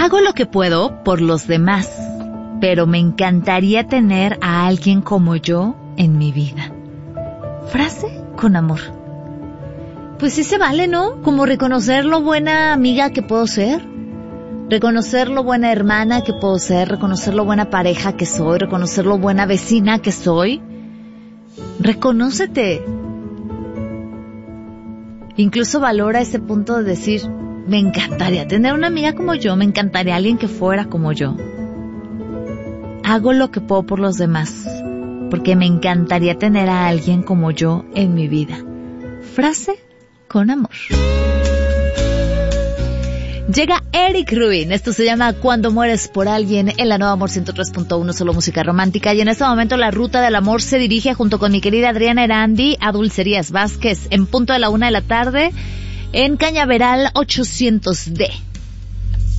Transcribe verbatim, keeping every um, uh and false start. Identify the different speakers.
Speaker 1: Hago lo que puedo por los demás, pero me encantaría tener a alguien como yo en mi vida. Frase con amor. Pues sí se vale, ¿no? Como reconocer lo buena amiga que puedo ser, reconocer lo buena hermana que puedo ser, reconocer lo buena pareja que soy, reconocer lo buena vecina que soy. Reconócete. Incluso valora ese punto de decir, me encantaría tener una amiga como yo, me encantaría alguien que fuera como yo. Hago lo que puedo por los demás, porque me encantaría tener a alguien como yo en mi vida. Frase con amor. Llega Eric Rubin, esto se llama Cuando mueres por alguien en la Nueva Amor ciento tres punto uno, solo música romántica, y en este momento la ruta del amor se dirige junto con mi querida Adriana Erandi a Dulcerías Vázquez en punto de la una de la tarde en Cañaveral ochocientos D.